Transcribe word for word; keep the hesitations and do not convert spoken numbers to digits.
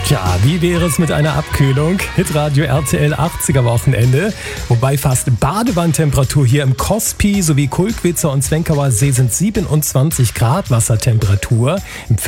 Tja, wie wäre es mit einer Abkühlung? Hitradio R T L achtziger Wochenende. Wobei fast Badewandtemperatur hier im Kospi sowie Kulkwitzer und Zwenkauer See sind siebenundzwanzig Grad Wassertemperatur. Im